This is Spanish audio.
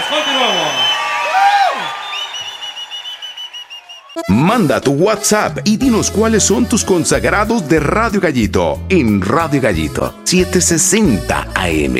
Continuamos. Manda tu WhatsApp y dinos cuáles son tus consagrados de Radio Gallito en Radio Gallito 760 AM.